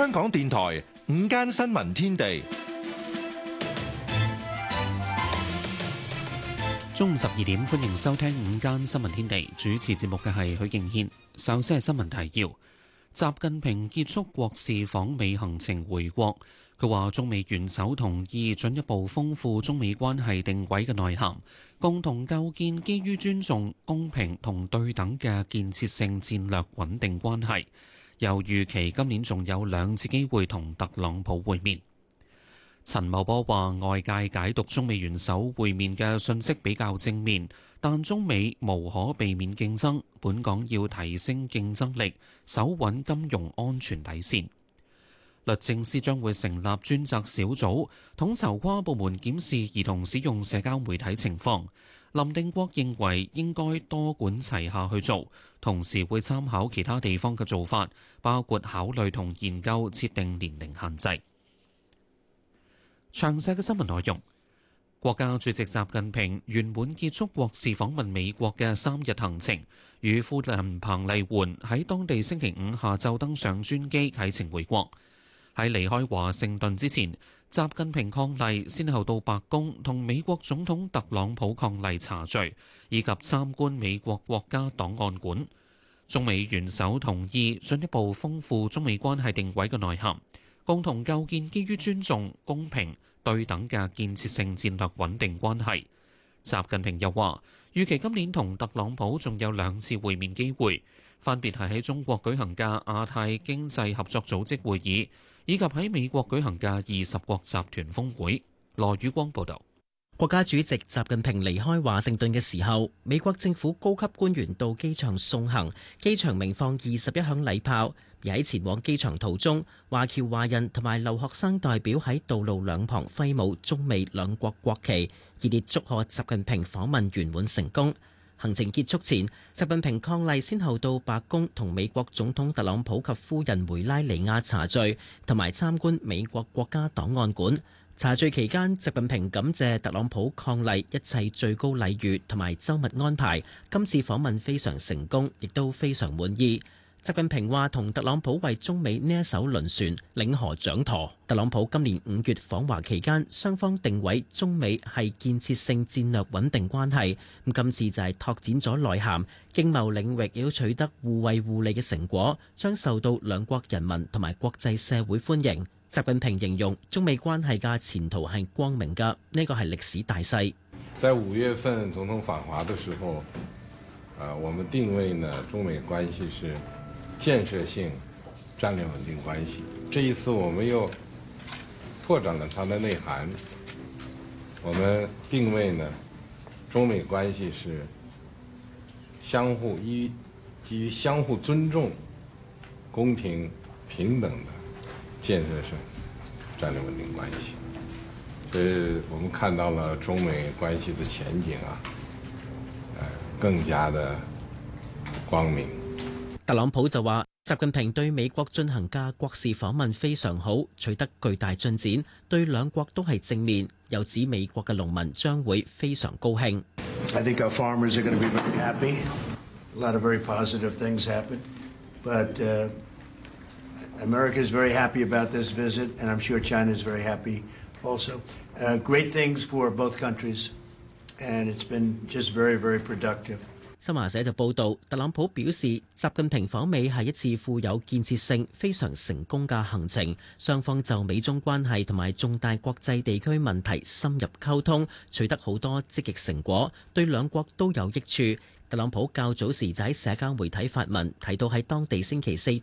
香港電台午間新聞天地， 中午12點，歡迎收聽午間新聞天地。主持節目嘅係許敬軒。首先係新聞提要：習近平結束國事訪美行程回國，佢話中美元首同意進一步豐富中美關係定位嘅內涵，共同構建基於尊重、公平同對等嘅建設性戰略穩定關係。又預期今年仲有2次機會同特朗普會面。陳茂波話：外界解讀中美元首會面嘅訊息比較正面，但中美無可避免競爭，本港要提升競爭力，守穩金融安全底線。律政司將會成立專責小組，統籌跨部門檢視兒童使用社交媒體情況。林定國認為應該多管齊下去做，同時會參考其他地方嘅做法，包括考慮同研究設定年齡限制。詳細嘅新聞內容，國家主席習近平圓滿結束國事訪問美國嘅3日行程，與夫人彭麗媛喺當地星期5下晝登上專機啟程回國。喺離開華盛頓之前，習近平伉儷先後到白宮同美國總統特朗普伉儷茶敘，以及參觀美國國家檔案館。中美元首同意進一步豐富中美關係定位嘅內涵，共同構建基於尊重、公平、對等嘅建設性戰略穩定關係。習近平又話，預期今年同特朗普仲有2次會面機會，分別係喺中國舉行嘅亞太經濟合作組織會議，以及喺美國舉行嘅20國集團峰會。羅宇光報道。 國家主席習近平離開華盛頓嘅時候，美國政府高級官員到機場送行，機場鳴放21響禮炮。而喺前往機場途中，華僑華人同埋留學生代表喺道路兩旁揮舞中美兩國國旗，熱烈祝賀習近平訪問圓滿成功。行程結束前，習近平伉儷先後到白宮同美國總統特朗普及夫人梅拉尼亞茶敘，同埋參觀美國國家檔案館。茶敘期間，習近平感謝特朗普伉儷一切最高禮遇同埋周密安排，今次訪問非常成功，亦都非常滿意。習近平話同特朗普為中美呢一艘輪船領河掌舵。特朗普今年5月訪華期間，雙方定位中美係建設性戰略穩定關係。咁今次就係拓展咗內涵，經貿領域亦都取得互惠互利嘅成果，將受到兩國人民同埋國際社會歡迎。習近平形容中美關係嘅前途係光明㗎，呢個係歷史大勢。 在5月份總統訪華的時候，我們定位呢中美關係是建設性戰略穩定關係。這一次我們又拓展了它的內涵，我們定位呢中美關係是基於相互尊重、公平平等的建設性戰略穩定關係。所以我們看到了中美關係的前景更加的光明。 特朗普就話，習近平對美國進行嘅國事訪問非常好，取得巨大進展，對兩國都係正面。又指美國嘅農民將會非常高興。 I think our farmers are going to be very happy. A lot of very positive things happen, but America is very happy about this visit, and I'm sure China is very happy also. Great things for both countries, and it's been just very, very productive. 新華社就報導，特朗普表示，習近平訪美係一次富有建設性、非常成功嘅行程。雙方就美中關係同埋重大國際地區問題深入溝通，取得好多積極成果，對兩國都有益處。特朗普較早時就喺社交媒體發文，提到喺當地星期4